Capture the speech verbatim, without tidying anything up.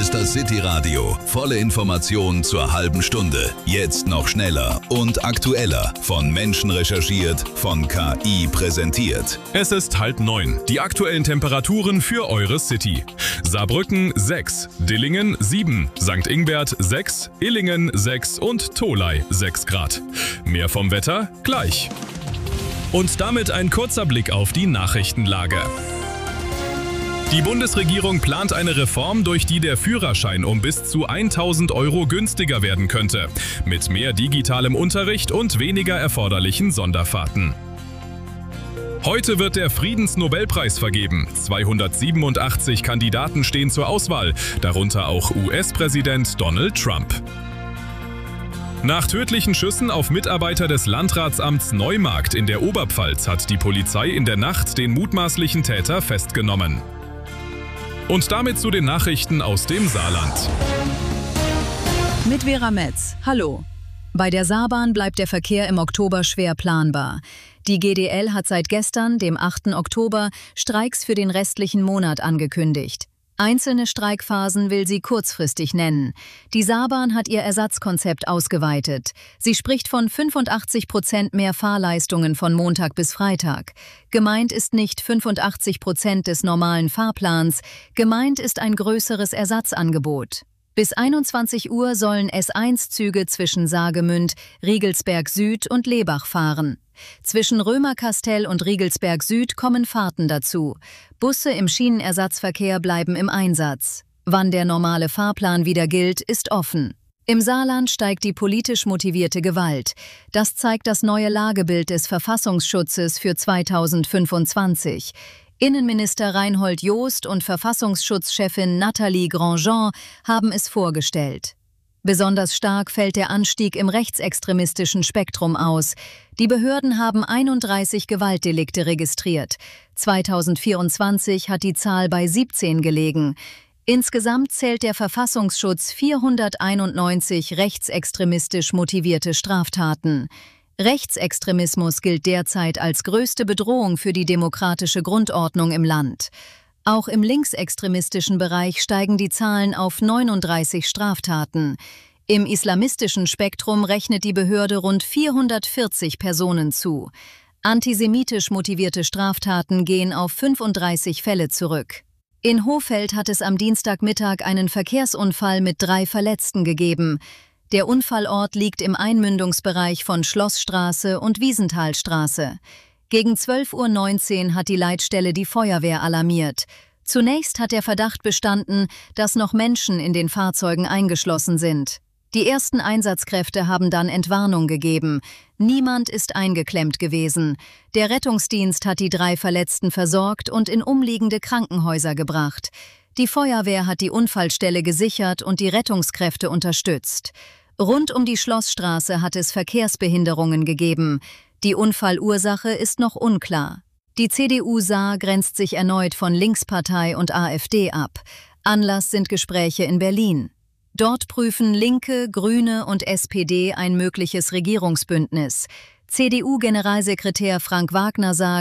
ist das City Radio. Volle Informationen zur halben Stunde. Jetzt noch schneller und aktueller. Von Menschen recherchiert, von K I präsentiert. Es ist halb neun. Die aktuellen Temperaturen für eure City. Saarbrücken sechs, Dillingen sieben, Sankt Ingbert sechs, Illingen sechs und Tholey sechs Grad. Mehr vom Wetter gleich. Und damit ein kurzer Blick auf die Nachrichtenlage. Die Bundesregierung plant eine Reform, durch die der Führerschein um bis zu tausend Euro günstiger werden könnte. Mit mehr digitalem Unterricht und weniger erforderlichen Sonderfahrten. Heute wird der Friedensnobelpreis vergeben. zweihundertsiebenundachtzig Kandidaten stehen zur Auswahl, darunter auch U S-Präsident Donald Trump. Nach tödlichen Schüssen auf Mitarbeiter des Landratsamts Neumarkt in der Oberpfalz hat die Polizei in der Nacht den mutmaßlichen Täter festgenommen. Und damit zu den Nachrichten aus dem Saarland. Mit Vera Metz. Hallo. Bei der Saarbahn bleibt der Verkehr im Oktober schwer planbar. Die G D L hat seit gestern, dem achten Oktober, Streiks für den restlichen Monat angekündigt. Einzelne Streikphasen will sie kurzfristig nennen. Die Saarbahn hat ihr Ersatzkonzept ausgeweitet. Sie spricht von fünfundachtzig Prozent mehr Fahrleistungen von Montag bis Freitag. Gemeint ist nicht fünfundachtzig Prozent des normalen Fahrplans, gemeint ist ein größeres Ersatzangebot. Bis einundzwanzig Uhr sollen S eins Züge zwischen Saargemünd, Riegelsberg Süd und Lebach fahren. Zwischen Römerkastell und Riegelsberg Süd kommen Fahrten dazu. Busse im Schienenersatzverkehr bleiben im Einsatz. Wann der normale Fahrplan wieder gilt, ist offen. Im Saarland steigt die politisch motivierte Gewalt. Das zeigt das neue Lagebild des Verfassungsschutzes für zweitausendfünfundzwanzig. Innenminister Reinhold Jost und Verfassungsschutzchefin Nathalie Grandjean haben es vorgestellt. Besonders stark fällt der Anstieg im rechtsextremistischen Spektrum aus. Die Behörden haben einunddreißig Gewaltdelikte registriert. zweitausendvierundzwanzig hat die Zahl bei siebzehn gelegen. Insgesamt zählt der Verfassungsschutz vierhunderteinundneunzig rechtsextremistisch motivierte Straftaten. Rechtsextremismus gilt derzeit als größte Bedrohung für die demokratische Grundordnung im Land. Auch im linksextremistischen Bereich steigen die Zahlen auf neununddreißig Straftaten. Im islamistischen Spektrum rechnet die Behörde rund vierhundertvierzig Personen zu. Antisemitisch motivierte Straftaten gehen auf fünfunddreißig Fälle zurück. In Hohfeld hat es am Dienstagmittag einen Verkehrsunfall mit drei Verletzten gegeben. Der Unfallort liegt im Einmündungsbereich von Schlossstraße und Wiesenthalstraße. Gegen zwölf Uhr neunzehn hat die Leitstelle die Feuerwehr alarmiert. Zunächst hat der Verdacht bestanden, dass noch Menschen in den Fahrzeugen eingeschlossen sind. Die ersten Einsatzkräfte haben dann Entwarnung gegeben. Niemand ist eingeklemmt gewesen. Der Rettungsdienst hat die drei Verletzten versorgt und in umliegende Krankenhäuser gebracht. Die Feuerwehr hat die Unfallstelle gesichert und die Rettungskräfte unterstützt. Rund um die Schlossstraße hat es Verkehrsbehinderungen gegeben. Die Unfallursache ist noch unklar. Die C D U Saar grenzt sich erneut von Linkspartei und AfD ab. Anlass sind Gespräche in Berlin. Dort prüfen Linke, Grüne und S P D ein mögliches Regierungsbündnis. C D U-Generalsekretär Frank Wagner sagt,